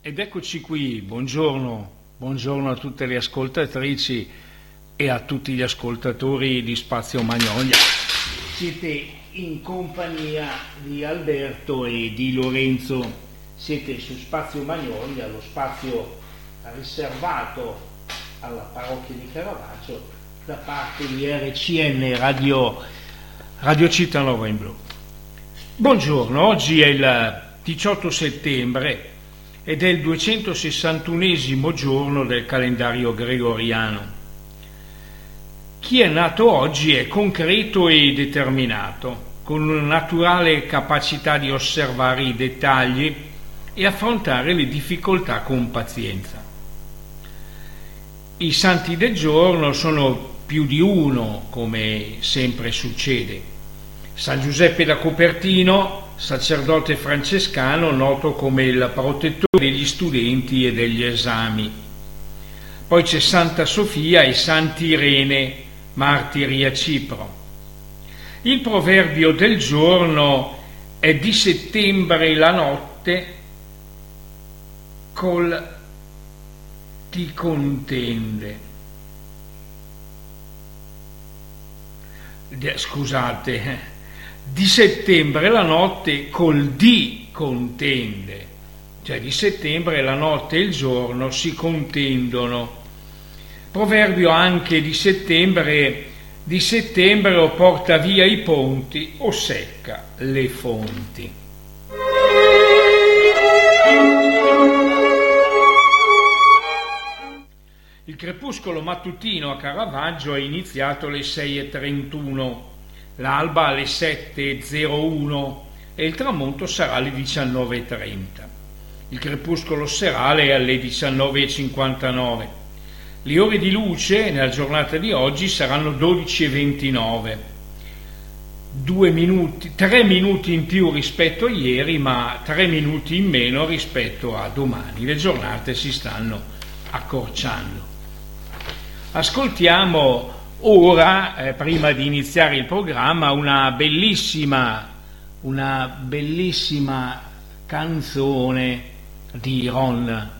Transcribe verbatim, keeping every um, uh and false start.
Ed eccoci qui, buongiorno, buongiorno a tutte le ascoltatrici e a tutti gli ascoltatori di Spazio Magnolia. Siete in compagnia di Alberto e di Lorenzo, siete su Spazio Magnolia, lo spazio riservato alla parrocchia di Caravaggio da parte di R C N Radio, Radio Cittanova in Blu. Buongiorno, oggi è il diciotto settembre ed è il duecentosessantunesimo giorno del calendario gregoriano. Chi è nato oggi è concreto e determinato, con una naturale capacità di osservare i dettagli e affrontare le difficoltà con pazienza. I santi del giorno sono più di uno, come sempre succede. San Giuseppe da Cupertino, sacerdote francescano noto come il protettore degli studenti e degli esami. Poi c'è Santa Sofia e Sant'Irene, martiri a Cipro. Il proverbio del giorno è: di settembre la notte col ti contende. Scusate, di settembre la notte col di contende, cioè di settembre la notte e il giorno si contendono. Proverbio anche di settembre, di settembre o porta via i ponti o secca le fonti. Il crepuscolo mattutino a Caravaggio è iniziato alle sei e trentuno, l'alba alle sette e zero uno e il tramonto sarà alle diciannove e trenta. Il crepuscolo serale è alle diciannove e cinquantanove. Le ore di luce nella giornata di oggi saranno dodici e ventinove, due minuti, tre minuti in più rispetto a ieri, ma tre minuti in meno rispetto a domani. Le giornate si stanno accorciando. Ascoltiamo ora, eh, prima di iniziare il programma, una bellissima, una bellissima canzone di Ron